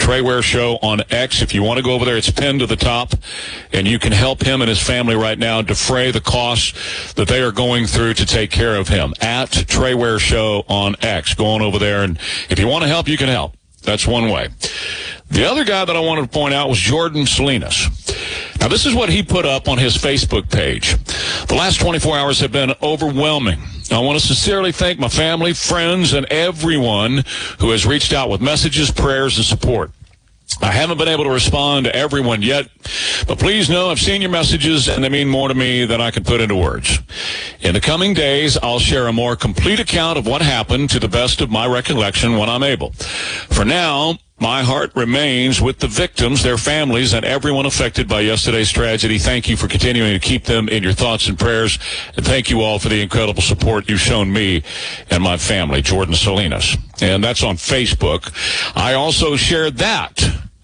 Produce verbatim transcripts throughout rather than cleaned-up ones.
Trey Ware Show on X. If you want to go over there, it's pinned to the top, and you can help him and his family right now defray the costs that they are going through to take care of him. At Trey Ware Show on X. Go on over there, and if you want to help, you can help. That's one way. The other guy that I wanted to point out was Jordan Salinas. Now, this is what he put up on his Facebook page. The last twenty-four hours have been overwhelming. I want to sincerely thank my family, friends, and everyone who has reached out with messages, prayers, and support. I haven't been able to respond to everyone yet, but please know I've seen your messages, and they mean more to me than I can put into words. In the coming days, I'll share a more complete account of what happened to the best of my recollection when I'm able. For now, my heart remains with the victims, their families, and everyone affected by yesterday's tragedy. Thank you for continuing to keep them in your thoughts and prayers, and thank you all for the incredible support you've shown me and my family. Jordan Salinas. And that's on Facebook. I also shared that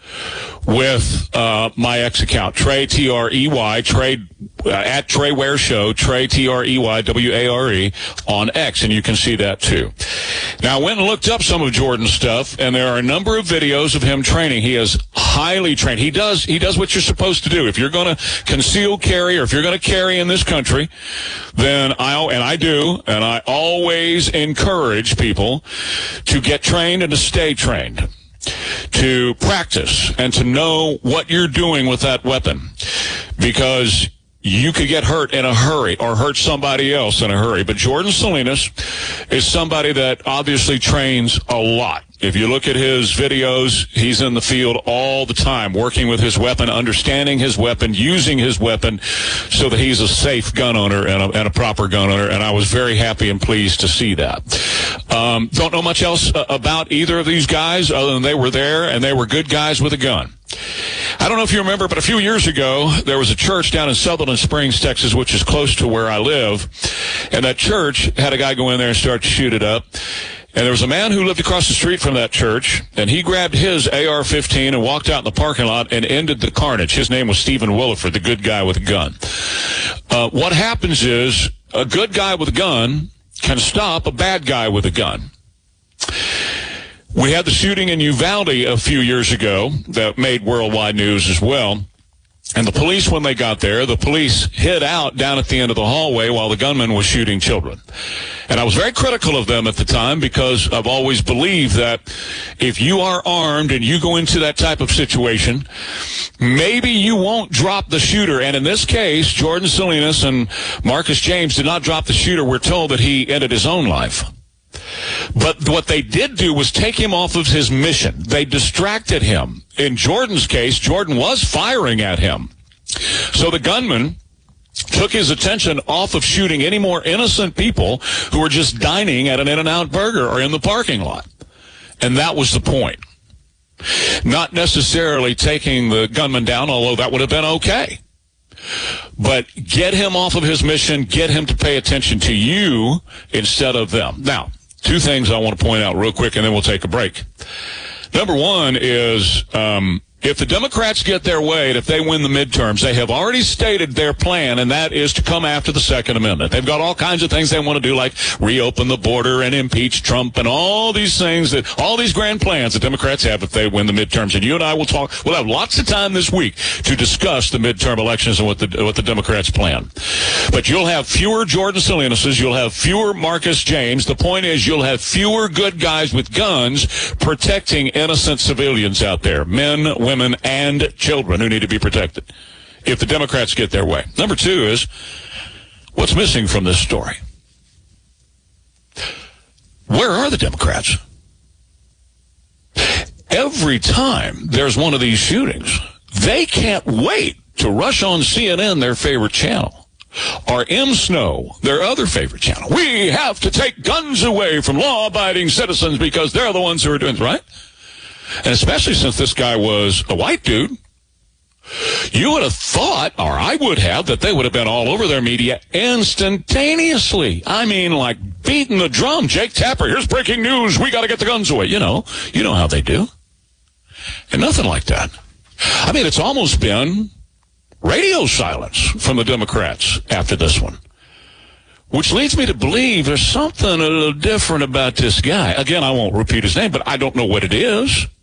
with uh, my X account, Trey, T R E Y, Trey, uh, at Trey Ware Show, Trey, T R E Y, W A R E, on X, and you can see that too. Now, I went and looked up some of Jordan's stuff, and there are a number of videos of him training. He is highly trained. He does he does what you're supposed to do. If you're going to conceal carry, or if you're going to carry in this country, then I, and I do, and I always encourage people to get trained and to stay trained, to practice and to know what you're doing with that weapon, because you could get hurt in a hurry or hurt somebody else in a hurry. But Jordan Salinas is somebody that obviously trains a lot. If you look at his videos, he's in the field all the time, working with his weapon, understanding his weapon, using his weapon so that he's a safe gun owner and a, and a proper gun owner, and I was very happy and pleased to see that. Um, don't know much else uh, about either of these guys other than they were there, and they were good guys with a gun. I don't know if you remember, but a few years ago, there was a church down in Sutherland Springs, Texas, which is close to where I live, and that church had a guy go in there and start to shoot it up. And there was a man who lived across the street from that church, and he grabbed his A R fifteen and walked out in the parking lot and ended the carnage. His name was Stephen Williford, the good guy with a gun. Uh, what happens is a good guy with a gun can stop a bad guy with a gun. We had the shooting in Uvalde a few years ago that made worldwide news as well. And the police, when they got there, the police hid out down at the end of the hallway while the gunman was shooting children. And I was very critical of them at the time, because I've always believed that if you are armed and you go into that type of situation, maybe you won't drop the shooter. And in this case, Jordan Salinas and Marcus James did not drop the shooter. We're told that he ended his own life. But what they did do was take him off of his mission. They distracted him. In Jordan's case, Jordan was firing at him. So the gunman took his attention off of shooting any more innocent people who were just dining at an In-N-Out Burger or in the parking lot. And that was the point. Not necessarily taking the gunman down, although that would have been okay. But get him off of his mission, get him to pay attention to you instead of them. Now, two things I want to point out real quick, and then we'll take a break. Number one is, um, if the Democrats get their way, and if they win the midterms, they have already stated their plan, and that is to come after the Second Amendment. They've got all kinds of things they want to do, like reopen the border and impeach Trump and all these things, that all these grand plans the Democrats have if they win the midterms. And you and I will talk, we'll have lots of time this week to discuss the midterm elections and what the, what the Democrats plan. But you'll have fewer Jordan Salinas, you'll have fewer Marcus James. The point is, you'll have fewer good guys with guns protecting innocent civilians out there, men, women, women and children who need to be protected if the Democrats get their way. Number two is, what's missing from this story? Where are the Democrats? Every time there's one of these shootings, they can't wait to rush on C N N, their favorite channel, or M Snow, their other favorite channel. We have to take guns away from law-abiding citizens because they're the ones who are doing it, right? And especially since this guy was a white dude, you would have thought, or I would have, that they would have been all over their media instantaneously. I mean, like beating the drum. Jake Tapper, here's breaking news. We got to get the guns away. You know, you know how they do. And nothing like that. I mean, it's almost been radio silence from the Democrats after this one, which leads me to believe there's something a little different about this guy. Again, I won't repeat his name, but I don't know what it is.